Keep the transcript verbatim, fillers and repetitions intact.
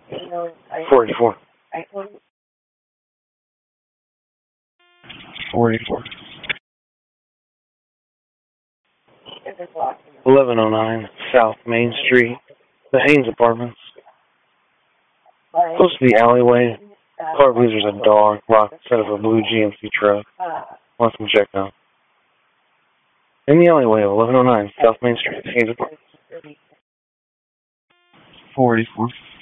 forty-four. forty-four. eleven oh nine South Main Street, the Haynes Apartments. Close to the alleyway. Car believes there's a dog locked inside of a blue G M C truck. Wants some check out. In the alleyway of eleven oh nine South Main Street, Haynes Apartments. forty-four.